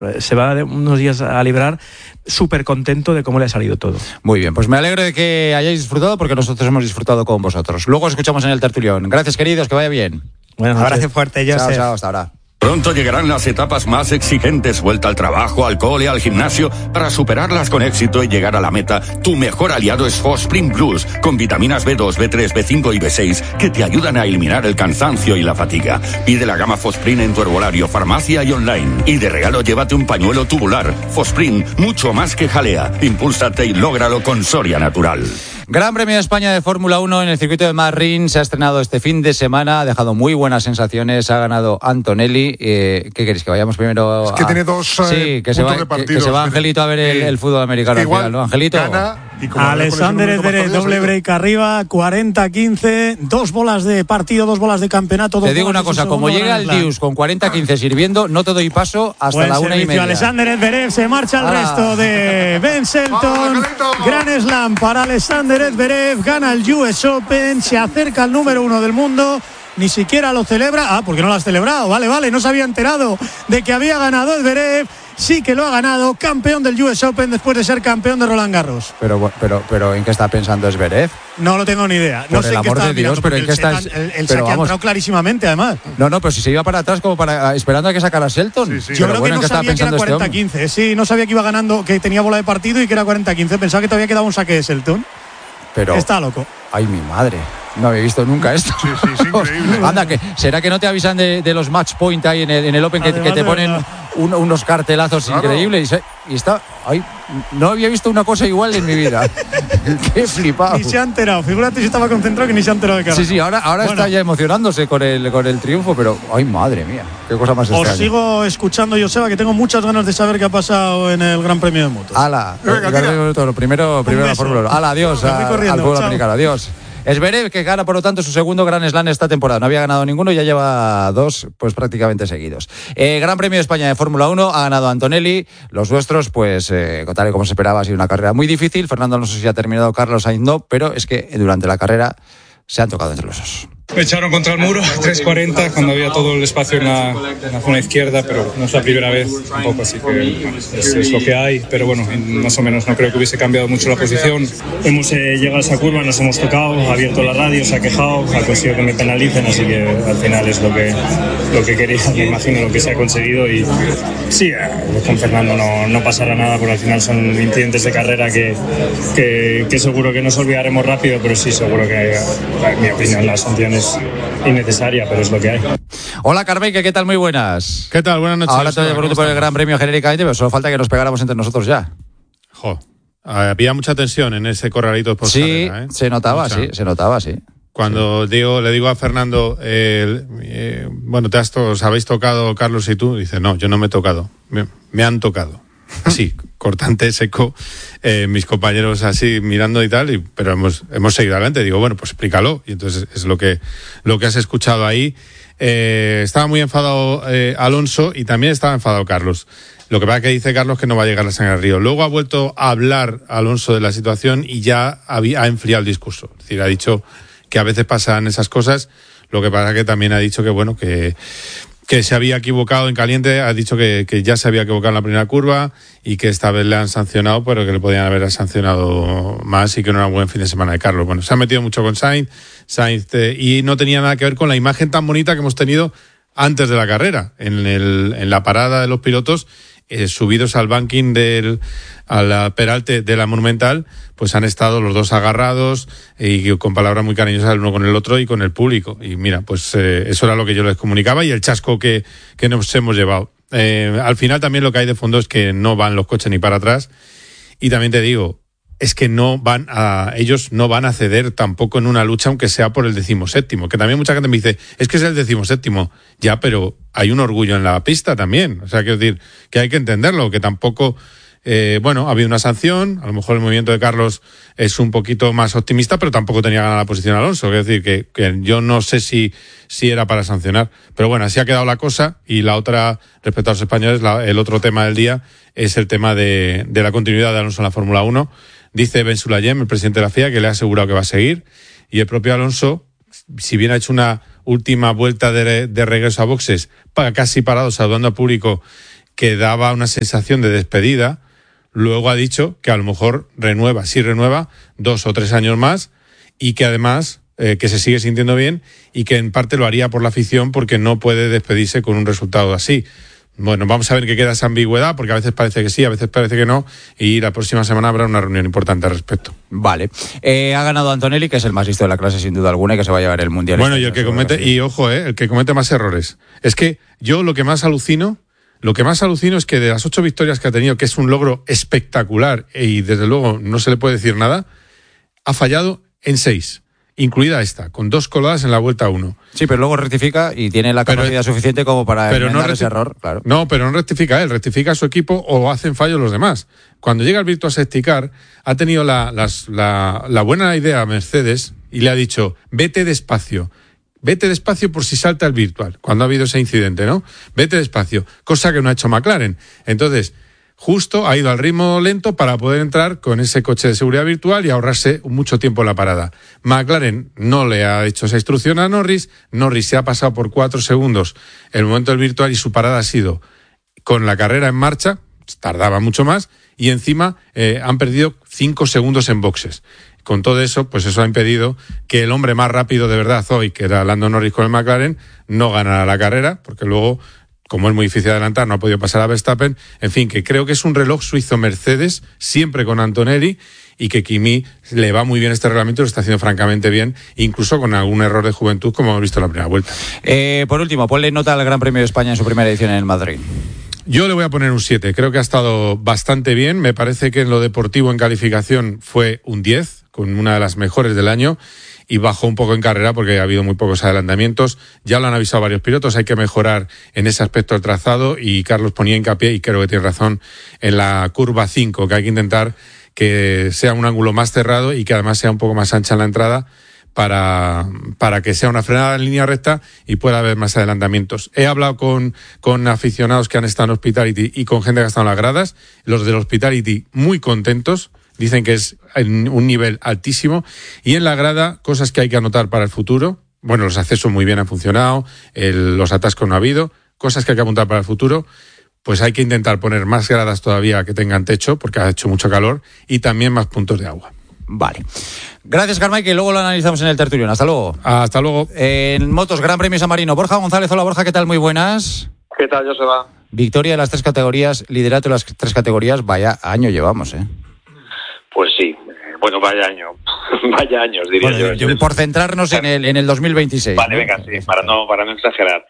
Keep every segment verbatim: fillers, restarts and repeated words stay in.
Se va de unos días a librar súper contento de cómo le ha salido todo. Muy bien, pues me alegro de que hayáis disfrutado porque nosotros hemos disfrutado con vosotros. Luego os escuchamos en el tertulión. Gracias, queridos, que vaya bien. Bueno, un abrazo fuerte, Joseph. Chao, chao, hasta ahora. Pronto llegarán las etapas más exigentes, vuelta al trabajo, al cole, al gimnasio. Para superarlas con éxito y llegar a la meta, tu mejor aliado es Fosprin Plus, con vitaminas B dos, B tres, B cinco y B seis, que te ayudan a eliminar el cansancio y la fatiga. Pide la gama Fosprin en tu herbolario, farmacia y online. Y de regalo llévate un pañuelo tubular. Fosprin, mucho más que jalea. Impúlsate y lógralo con Soria Natural. Gran Premio de España de Fórmula uno en el circuito de Marrín. Se ha estrenado este fin de semana, ha dejado muy buenas sensaciones, ha ganado Antonelli. Eh, ¿Qué queréis? ¿Que vayamos primero? Es que a... tiene dos eh, sí, que se va, que, que se va Angelito a ver el, el fútbol americano. Igual, al final, ¿no? Angelito. Gana, Alexander Zverev, doble break arriba, cuarenta quince, dos bolas de partido, dos bolas de campeonato. Dos te digo una cosa, como llega el Dius con cuarenta quince sirviendo, no te doy paso hasta Buen la una y media. Alexander Zverev, se marcha al ah. resto de Ben Shelton. Gran Slam para Alexander Zverev, gana el U S Open, se acerca al número uno del mundo. Ni siquiera lo celebra. Ah, porque no lo has celebrado. Vale, vale, no se había enterado de que había ganado Zverev. Sí que lo ha ganado, campeón del U S Open después de ser campeón de Roland Garros. Pero, pero, pero ¿en qué está pensando Zverev? No lo tengo ni idea. No Por sé el en qué amor está de Dios, pero en qué está. El, el, el saque ha entrado clarísimamente, además. No, no, pero si se iba para atrás como para esperando a que sacara Shelton. Sí, sí. Yo creo bueno, que no sabía que era cuarenta quince. Este sí, no sabía que iba ganando, que tenía bola de partido y que era cuarenta quince. Pensaba que todavía quedaba un saque de Shelton. Pero está loco. Ay, mi madre. No había visto nunca esto. Sí, sí, sí, increíble. Anda, que ¿será que no te avisan de, de los match point ahí en el, en el Open que, que te ponen un, unos cartelazos claro. increíbles? Y, se, y está. Ay, no había visto una cosa igual en mi vida. Qué flipado. Ni se ha enterado. Figúrate si estaba concentrado que ni se ha enterado de cara. Sí, sí, ahora, ahora bueno. está ya emocionándose con el, con el triunfo, pero ay, madre mía, qué cosa más extraña. Os sigo escuchando, Joseba, que tengo muchas ganas de saber qué ha pasado en el Gran Premio de Motos. Ala, primero, primero, primero la Fórmula uno. Ala, adiós a, al fútbol americano, adiós. Zverev, que gana por lo tanto su segundo Grand Slam esta temporada. No había ganado ninguno, ya lleva dos pues prácticamente seguidos. Eh, Gran Premio de España de Fórmula uno, ha ganado Antonelli. Los nuestros, pues eh, tal y como se esperaba, ha sido una carrera muy difícil. Fernando Alonso sí ha terminado, Carlos Sainz no, pero es que durante la carrera se han tocado entre los osos. Me echaron contra el muro, tres cuarenta, cuando había todo el espacio en la, en la zona izquierda, pero no es la primera vez tampoco, así que bueno, es, es lo que hay, pero bueno, más o menos no creo que hubiese cambiado mucho la posición. Hemos eh, llegado a esa curva, nos hemos tocado, ha abierto la radio, se ha quejado, ha conseguido que me penalicen, así que al final es lo que, lo que quería, me imagino lo que se ha conseguido y sí, eh, con Fernando no, no pasará nada, porque al final son incidentes de carrera que, que, que seguro que nos olvidaremos rápido, pero sí, seguro que, en mi opinión, las sanciones innecesaria, pero es lo que hay. Hola Carmeike, ¿qué tal? Muy buenas. ¿Qué tal? Buenas noches. Ahora te voy por el Gran Premio genéricamente, pero solo falta que nos pegáramos entre nosotros ya. Jo, había mucha tensión en ese corralito post Sí, carrera, ¿eh? se notaba, mucha. sí, se notaba, sí. Cuando sí. digo, le digo a Fernando, eh, eh, bueno, te has to- os habéis tocado Carlos y tú, dice, no, yo no me he tocado, me, me han tocado. Así, cortante, seco, eh, mis compañeros así mirando y tal, y, pero hemos, hemos seguido adelante. Digo, bueno, pues explícalo. Y entonces es lo que, lo que has escuchado ahí. Eh, estaba muy enfadado eh, Alonso y también estaba enfadado Carlos. Lo que pasa es que dice Carlos que no va a llegar la sangre al río. Luego ha vuelto a hablar Alonso de la situación y ya había, ha enfriado el discurso. Es decir, ha dicho que a veces pasan esas cosas. Lo que pasa es que también ha dicho que, bueno, que... que se había equivocado en caliente, ha dicho que, que ya se había equivocado en la primera curva y que esta vez le han sancionado, pero que le podían haber sancionado más y que no era un buen fin de semana de Carlos. Bueno, se ha metido mucho con Sainz, Sainz eh, y no tenía nada que ver con la imagen tan bonita que hemos tenido antes de la carrera, en, el, en la parada de los pilotos, eh, subidos al banking del a la peralte de la Monumental, pues han estado los dos agarrados y con palabras muy cariñosas el uno con el otro y con el público. Y mira, pues eh, eso era lo que yo les comunicaba y el chasco que, que nos hemos llevado. Eh, al final también lo que hay de fondo es que no van los coches ni para atrás. Y también te digo, es que no van a, ellos no van a ceder tampoco en una lucha, aunque sea por el decimoséptimo. Que también mucha gente me dice, es que es el decimoséptimo. Ya, pero hay un orgullo en la pista también. O sea, quiero decir, que hay que entenderlo, que tampoco... Eh, bueno, ha habido una sanción, a lo mejor el movimiento de Carlos es un poquito más optimista, pero tampoco tenía ganada la posición Alonso, es decir, que, que yo no sé si, si era para sancionar, pero bueno, así ha quedado la cosa. Y la otra, respecto a los españoles, la, el otro tema del día es el tema de, de la continuidad de Alonso en la Fórmula uno. Dice Ben Sulayem, el presidente de la F I A, que le ha asegurado que va a seguir, y el propio Alonso, si bien ha hecho una última vuelta de, de regreso a boxes, para, casi parado, saludando al público, que daba una sensación de despedida. Luego ha dicho que a lo mejor renueva, sí renueva, dos o tres años más, y que además eh, que se sigue sintiendo bien y que en parte lo haría por la afición porque no puede despedirse con un resultado así. Bueno, vamos a ver qué queda esa ambigüedad, porque a veces parece que sí, a veces parece que no, y la próxima semana habrá una reunión importante al respecto. Vale. Eh, ha ganado Antonelli, que es el más listo de la clase sin duda alguna y que se va a llevar el Mundial. Bueno, y el que comete, y ojo, eh, el que comete más errores. Es que yo lo que más alucino, lo que más alucino es que de las ocho victorias que ha tenido, que es un logro espectacular y desde luego no se le puede decir nada, ha fallado en seis. Incluida esta, con dos coladas en la vuelta uno. Sí, pero luego rectifica y tiene la capacidad pero, suficiente como para enmendar no ese error, claro. No, pero no rectifica él, rectifica a su equipo o hacen fallos los demás. Cuando llega el Virtual Safety Car, ha tenido la, las, la, la buena idea a Mercedes y le ha dicho, vete despacio, vete despacio por si salta el Virtual, cuando ha habido ese incidente, ¿no? Vete despacio, cosa que no ha hecho McLaren. Entonces, justo ha ido al ritmo lento para poder entrar con ese coche de seguridad virtual y ahorrarse mucho tiempo en la parada. McLaren no le ha hecho esa instrucción a Norris. Norris se ha pasado por cuatro segundos el momento del virtual y su parada ha sido con la carrera en marcha, tardaba mucho más, y encima eh, han perdido cinco segundos en boxes. Con todo eso, pues eso ha impedido que el hombre más rápido de verdad hoy, que era Lando Norris con el McLaren, no ganara la carrera, porque luego, como es muy difícil adelantar, no ha podido pasar a Verstappen. En fin, que creo que es un reloj suizo Mercedes, siempre con Antonelli, y que Kimi le va muy bien este reglamento y lo está haciendo francamente bien, incluso con algún error de juventud, como hemos visto en la primera vuelta. Eh, por último, ponle nota al Gran Premio de España en su primera edición en el Madrid. Yo le voy a poner un siete. Creo que ha estado bastante bien. Me parece que en lo deportivo, en calificación, fue un diez, con una de las mejores del año. Y bajó un poco en carrera porque ha habido muy pocos adelantamientos. Ya lo han avisado varios pilotos, hay que mejorar en ese aspecto el trazado y Carlos ponía hincapié, y creo que tiene razón, en la curva cinco, que hay que intentar que sea un ángulo más cerrado y que además sea un poco más ancha en la entrada para, para que sea una frenada en línea recta y pueda haber más adelantamientos. He hablado con, con aficionados que han estado en Hospitality y con gente que ha estado en las gradas. Los del Hospitality muy contentos. Dicen que es en un nivel altísimo. Y en la grada, cosas que hay que anotar para el futuro. Bueno, los accesos muy bien han funcionado, el, los atascos no ha habido. Cosas que hay que apuntar para el futuro. Pues hay que intentar poner más gradas todavía que tengan techo, porque ha hecho mucho calor, y también más puntos de agua. Vale. Gracias, Carmay, que luego lo analizamos en el tertulión. Hasta luego. Hasta luego. En motos, Gran Premio San Marino. Borja González. Hola, Borja, ¿qué tal? Muy buenas. ¿Qué tal, Joseba? Victoria de las tres categorías, liderato de las tres categorías. Vaya año llevamos, ¿eh? Pues sí, bueno, vaya año, vaya años, diría bueno, yo. yo. Por centrarnos en el en el dos mil veintiséis. Vale, ¿no? venga, sí, para no, para no exagerar.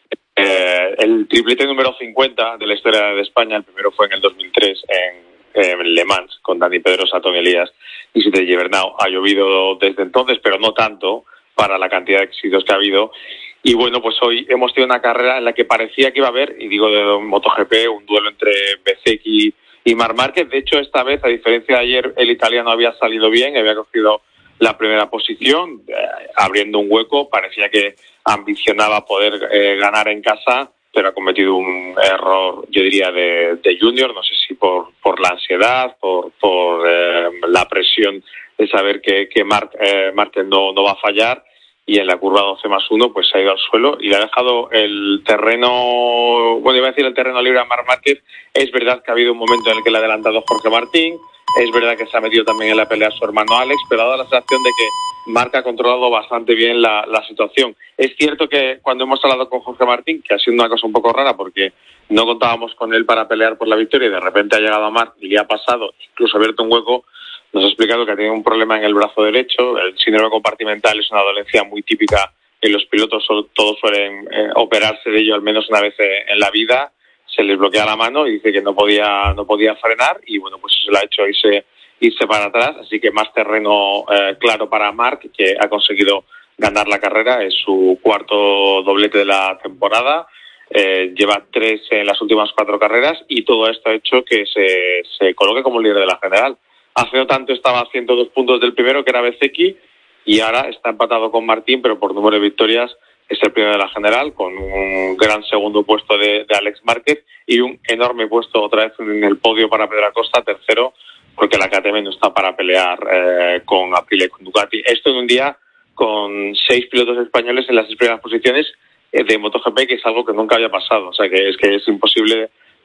Eh, el triplete número cincuenta de la historia de España, el primero fue en el dos mil tres en, en Le Mans, con Dani Pedrosa, Tony Elías y Site Gibernau. Ha llovido desde entonces, pero no tanto para la cantidad de éxitos que ha habido. Y bueno, pues hoy hemos tenido una carrera en la que parecía que iba a haber, y digo de MotoGP, un duelo entre Bezzecchi y Marc Márquez. De hecho, esta vez, a diferencia de ayer, el italiano había salido bien, había cogido la primera posición, eh, abriendo un hueco. Parecía que ambicionaba poder eh, ganar en casa, pero ha cometido un error, yo diría, de, de junior. No sé si por por la ansiedad, por por eh, la presión de saber que, que Marc, eh, Márquez no, no va a fallar. Y en la curva doce más uno, pues se ha ido al suelo y le ha dejado el terreno, bueno, iba a decir el terreno libre a Marc Márquez. Es verdad que ha habido un momento en el que le ha adelantado Jorge Martín, es verdad que se ha metido también en la pelea su hermano Alex, pero ha dado la sensación de que Marc ha controlado bastante bien la, la situación. Es cierto que cuando hemos hablado con Jorge Martín, que ha sido una cosa un poco rara porque no contábamos con él para pelear por la victoria y de repente ha llegado a Marc y le ha pasado, incluso ha abierto un hueco. Nos ha explicado que ha tenido un problema en el brazo derecho. El síndrome compartimental es una dolencia muy típica en los pilotos, todos suelen eh, operarse de ello al menos una vez en la vida. Se les bloquea la mano y dice que no podía no podía frenar y bueno, pues eso le ha hecho irse, irse para atrás. Así que más terreno eh, claro para Marc, que ha conseguido ganar la carrera. Es su cuarto doblete de la temporada. Eh, lleva tres en las últimas cuatro carreras y todo esto ha hecho que se, se coloque como líder de la general. Hace no tanto estaba a ciento dos puntos del primero, que era Bezzecchi, y ahora está empatado con Martín, pero por número de victorias es el primero de la general, con un gran segundo puesto de, de Alex Márquez y un enorme puesto otra vez en el podio para Pedro Acosta, tercero, porque la K T M no está para pelear eh, con Aprilia y con Ducati. Esto en un día con seis pilotos españoles en las seis primeras posiciones de MotoGP, que es algo que nunca había pasado. O sea, que es que es imposible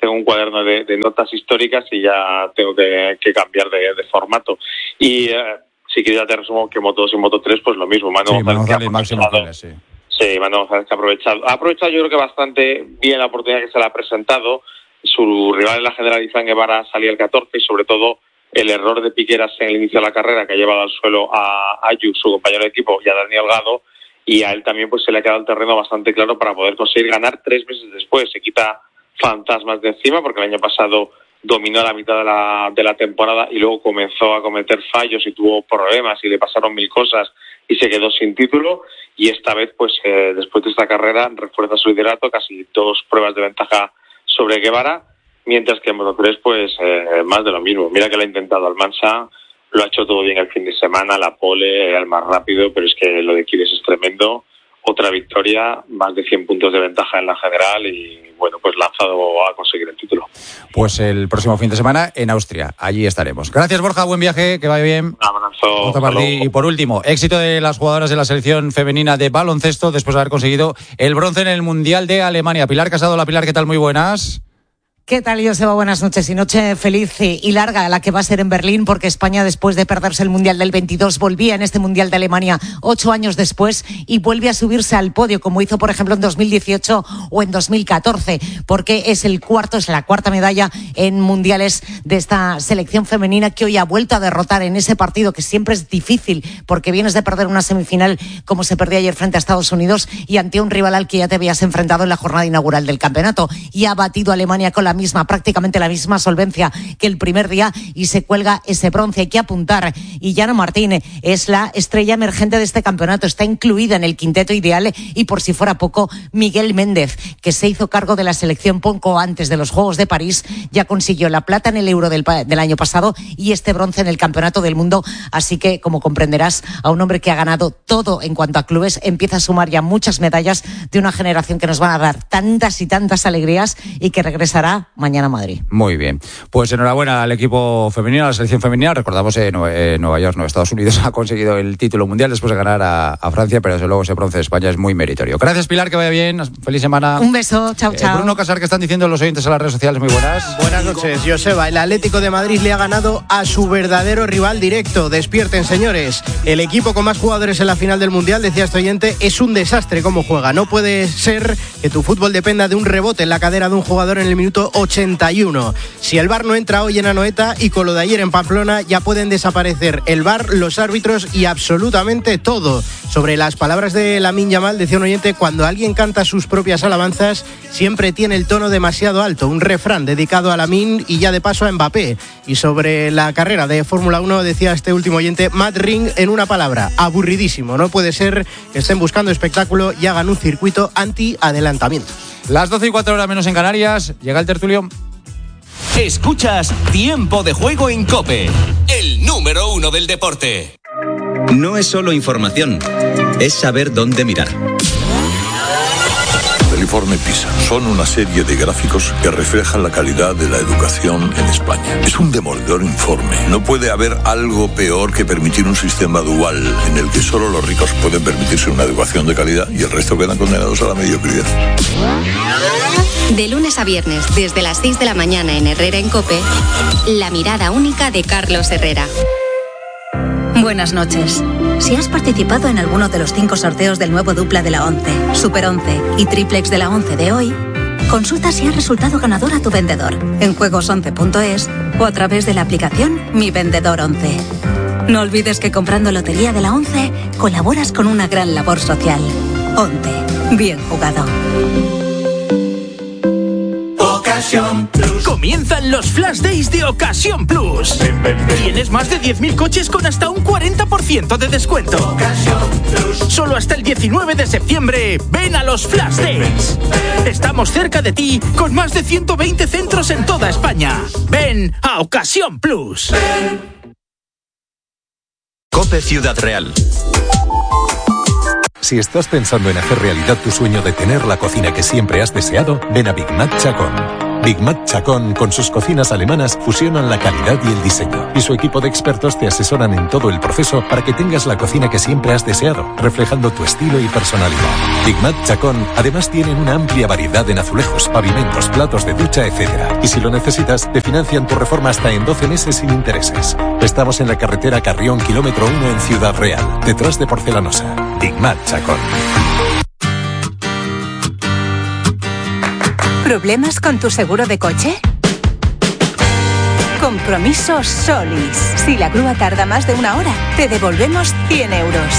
tengo un cuaderno de, de notas históricas y ya tengo que, que cambiar de, de formato. Y eh, si quieres ya te resumo que Moto dos y Moto tres, pues lo mismo. Manu sí, González, González máximo González, sí. Sí, Manu González que ha aprovechado. Ha aprovechado yo creo que bastante bien la oportunidad que se le ha presentado. Su rival en la general, Izan Guevara, salía el catorce y sobre todo el error de Piqueras en el inicio de la carrera que ha llevado al suelo a Ayu, su compañero de equipo, y a Daniel Gado, y a él también pues se le ha quedado el terreno bastante claro para poder conseguir ganar tres meses después. Se quita fantasmas de encima porque el año pasado dominó la mitad de la, de la temporada y luego comenzó a cometer fallos y tuvo problemas y le pasaron mil cosas y se quedó sin título, y esta vez pues eh, después de esta carrera refuerza su liderato, casi dos pruebas de ventaja sobre Guevara, mientras que en Moto tres pues eh, más de lo mismo. Mira que lo ha intentado Almansa, lo ha hecho todo bien el fin de semana, la pole, el más rápido, pero es que lo de Quiles es tremendo. Otra victoria, más de cien puntos de ventaja en la general y, bueno, pues lanzado a conseguir el título. Pues el próximo fin de semana en Austria, allí estaremos. Gracias, Borja, buen viaje, que vaya bien. Un abrazo. Y por último, éxito de las jugadoras de la selección femenina de baloncesto después de haber conseguido el bronce en el Mundial de Alemania. Pilar Casado, la Pilar, ¿qué tal? Muy buenas. ¿Qué tal, Joseba? Buenas noches y noche feliz y larga la que va a ser en Berlín, porque España, después de perderse el Mundial del veintidós, volvía en este Mundial de Alemania ocho años después y vuelve a subirse al podio, como hizo, por ejemplo, en dos mil dieciocho o en dos mil catorce, porque es el cuarto, es la cuarta medalla en mundiales de esta selección femenina, que hoy ha vuelto a derrotar en ese partido que siempre es difícil, porque vienes de perder una semifinal como se perdió ayer frente a Estados Unidos y ante un rival al que ya te habías enfrentado en la jornada inaugural del campeonato, y ha batido a Alemania con la misma, prácticamente la misma solvencia que el primer día, y se cuelga ese bronce. Hay que apuntar, y Llano Martín es la estrella emergente de este campeonato, está incluida en el quinteto ideal, y por si fuera poco, Miguel Méndez, que se hizo cargo de la selección poco antes de los Juegos de París, ya consiguió la plata en el Euro del, del año pasado y este bronce en el Campeonato del Mundo, así que, como comprenderás, a un hombre que ha ganado todo en cuanto a clubes, empieza a sumar ya muchas medallas de una generación que nos van a dar tantas y tantas alegrías y que regresará mañana a Madrid. Muy bien, pues enhorabuena al equipo femenino, a la selección femenina. Recordamos que eh, Nueva, Nueva York, no, Estados Unidos ha conseguido el título mundial después de ganar a, a Francia, pero desde luego ese bronce de España es muy meritorio. Gracias, Pilar, que vaya bien, feliz semana. Un beso, chao, chao. Eh, Bruno Casar, ¿qué están diciendo los oyentes en las redes sociales? Muy buenas. Buenas noches, Joseba. El Atlético de Madrid le ha ganado a su verdadero rival directo. Despierten, señores. El equipo con más jugadores en la final del mundial, decía este oyente, es un desastre cómo juega. No puede ser que tu fútbol dependa de un rebote en la cadera de un jugador en el minuto ochenta y uno. Si el V A R no entra hoy en Anoeta, y con lo de ayer en Pamplona, ya pueden desaparecer el V A R, los árbitros y absolutamente todo. Sobre las palabras de Lamine Yamal, decía un oyente, cuando alguien canta sus propias alabanzas, siempre tiene el tono demasiado alto. Un refrán dedicado a Lamine y ya de paso a Mbappé. Y sobre la carrera de Fórmula uno, decía este último oyente, Matt Ring, en una palabra, aburridísimo. No puede ser que estén buscando espectáculo y hagan un circuito anti-adelantamiento. Las doce y cuatro horas menos en Canarias, llega el tertulio. Escuchas Tiempo de Juego en COPE, el número uno del deporte. No es solo información, es saber dónde mirar. El informe PISA son una serie de gráficos que reflejan la calidad de la educación en España. Es un demoledor informe. No puede haber algo peor que permitir un sistema dual en el que solo los ricos pueden permitirse una educación de calidad y el resto quedan condenados a la mediocridad. De lunes a viernes, desde las seis de la mañana en Herrera en COPE, la mirada única de Carlos Herrera. Buenas noches. Si has participado en alguno de los cinco sorteos del nuevo dupla de la once, Super once y Triplex de la once de hoy, consulta si has resultado ganador a tu vendedor en juegos once punto es o a través de la aplicación Mi Vendedor once. No olvides que comprando Lotería de la once colaboras con una gran labor social. once. Bien jugado. Ocasión Plus. Comienzan los Flash Days de Ocasión Plus. Tienes más de diez mil coches con hasta un cuarenta por ciento de descuento. Ocasión Plus. Solo hasta el diecinueve de septiembre, ven a los Flash Days. Estamos cerca de ti con más de ciento veinte centros en toda España. Ven a Ocasión Plus. Ven. COPE Ciudad Real. Si estás pensando en hacer realidad tu sueño de tener la cocina que siempre has deseado, ven a Big Mac Chacón. Big Mac Chacón, con sus cocinas alemanas, fusionan la calidad y el diseño. Y su equipo de expertos te asesoran en todo el proceso para que tengas la cocina que siempre has deseado, reflejando tu estilo y personalidad. Big Mac Chacón además tienen una amplia variedad en azulejos, pavimentos, platos de ducha, etcétera. Y si lo necesitas, te financian tu reforma hasta en doce meses sin intereses. Estamos en la carretera Carrión, kilómetro uno en Ciudad Real, detrás de Porcelanosa. Big Mac Chacón. ¿Problemas con tu seguro de coche? Compromiso Solís. Si la grúa tarda más de una hora, te devolvemos cien euros.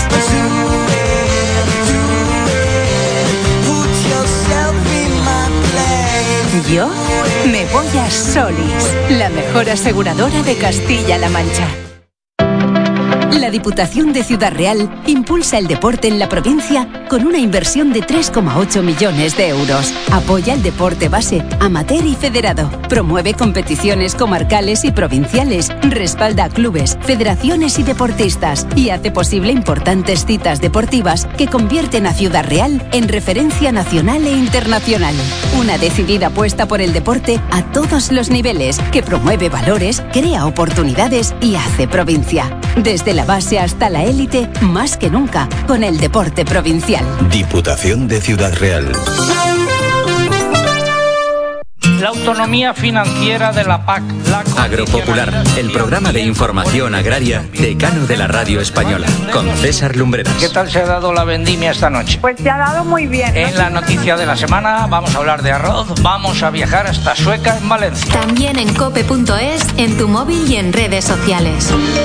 Yo me voy a Solís, la mejor aseguradora de Castilla-La Mancha. La Diputación de Ciudad Real impulsa el deporte en la provincia con una inversión de tres coma ocho millones de euros. Apoya el deporte base, amateur y federado. Promueve competiciones comarcales y provinciales. Respalda a clubes, federaciones y deportistas. Y hace posible importantes citas deportivas que convierten a Ciudad Real en referencia nacional e internacional. Una decidida apuesta por el deporte a todos los niveles, que promueve valores, crea oportunidades y hace provincia. Desde la base hasta la élite, más que nunca, con el deporte provincial. Diputación de Ciudad Real. La autonomía financiera de la P A C. La Agropopular, el programa de información agraria decano de la radio española, con César Lumbreras. ¿Qué tal se ha dado la vendimia esta noche? Pues se ha dado muy bien. En la noticia de la semana vamos a hablar de arroz, vamos a viajar hasta Sueca en Valencia. También en cope punto es, en tu móvil y en redes sociales.